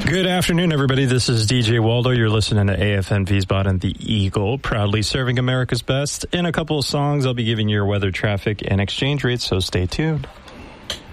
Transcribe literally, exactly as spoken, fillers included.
Good afternoon, everybody. This is D J Waldo. You're listening to A F N Wiesbaden, the Eagle, proudly serving America's best. In a couple of songs, I'll be giving you your weather, traffic, and exchange rates, so stay tuned.